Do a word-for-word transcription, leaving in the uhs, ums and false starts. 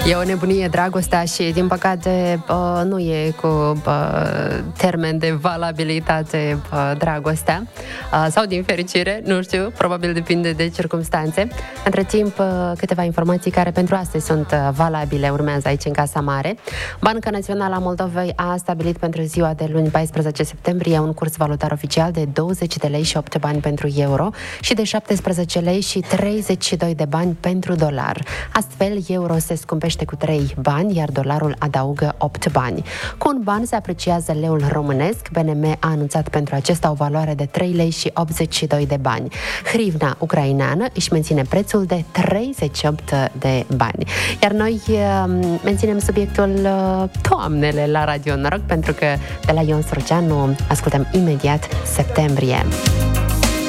E o nebunie dragostea și, din păcate, nu e cu termen de valabilitate dragostea. Sau, din fericire, nu știu, probabil depinde de circumstanțe. Între timp, câteva informații care pentru astăzi sunt valabile urmează aici în Casa Mare. Banca Națională a Moldovei a stabilit pentru ziua de luni paisprezece septembrie un curs valutar oficial de douăzeci de lei și opt bani pentru euro și de șaptesprezece lei și treizeci și doi de bani pentru dolar. Astfel, euro se scumpește cu trei bani, iar dolarul adaugă opt bani. Cu un ban se apreciază leul românesc. B N M a anunțat pentru acesta o valoare de trei lei și optzeci și doi de bani. Hrivna ucraineană își menține prețul de treizeci și opt de bani. Iar noi menținem subiectul toamnele la Radio Noroc, pentru că de la Ion Stroceanu ascultăm imediat Septembrie.